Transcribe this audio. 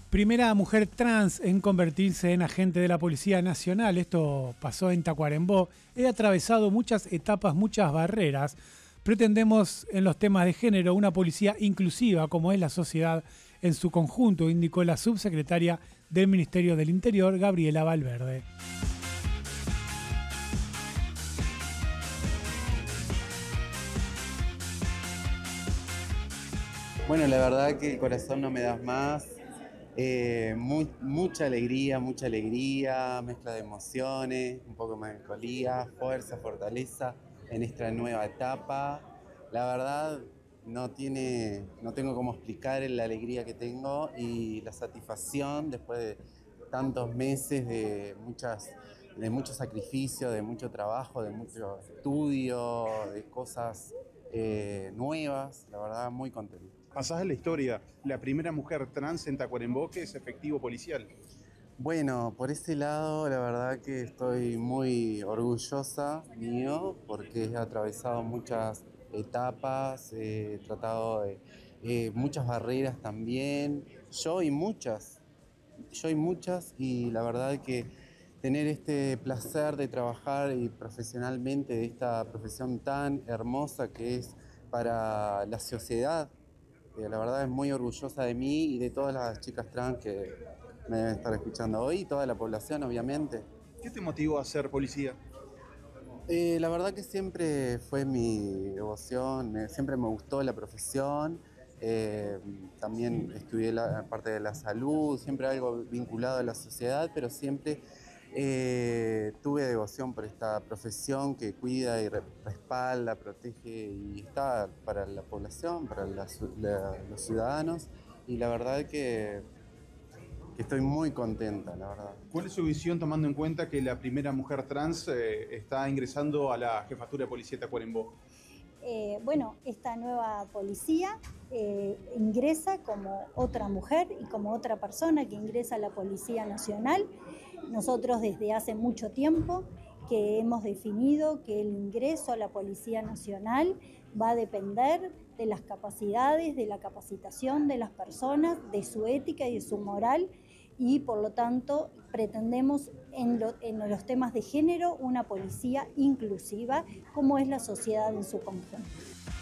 Primera mujer trans en convertirse en agente de la Policía Nacional. Esto pasó en Tacuarembó. He atravesado muchas etapas, muchas barreras. Pretendemos en los temas de género una policía inclusiva como es la sociedad en su conjunto, indicó la subsecretaria del Ministerio del Interior, Gabriela Valverde. Bueno, la verdad que el corazón no me das más. Mucha alegría, mezcla de emociones, un poco de melancolía, fuerza, fortaleza en esta nueva etapa. La verdad no tengo cómo explicar la alegría que tengo y la satisfacción después de tantos meses de mucho sacrificio, de mucho trabajo, de mucho estudio, de cosas nuevas. La verdad, muy contento. Pasás a la historia, la primera mujer trans en Tacuarembó que es efectivo policial. Bueno, por ese lado, la verdad que estoy muy orgullosa mío porque he atravesado muchas etapas, he tratado de muchas barreras también, yo y muchas, y la verdad que tener este placer de trabajar y profesionalmente de esta profesión tan hermosa que es para la sociedad, la verdad es muy orgullosa de mí y de todas las chicas trans que me deben estar escuchando hoy y toda la población, obviamente. ¿Qué te motivó a ser policía? La verdad que siempre fue mi devoción, siempre me gustó la profesión, eh, también estudié la parte de la salud, siempre algo vinculado a la sociedad, pero siempre tuve devoción por esta profesión que cuida y respalda, protege y está para la población, para los ciudadanos, y la verdad que estoy muy contenta, la verdad. ¿Cuál es su visión tomando en cuenta que la primera mujer trans está ingresando a la jefatura de policía de Tacuarembó? Bueno, esta nueva policía ingresa como otra mujer y como otra persona que ingresa a la Policía Nacional. Nosotros desde hace mucho tiempo que hemos definido que el ingreso a la Policía Nacional va a depender de las capacidades, de la capacitación de las personas, de su ética y de su moral, y por lo tanto pretendemos en los temas de género una policía inclusiva como es la sociedad en su conjunto.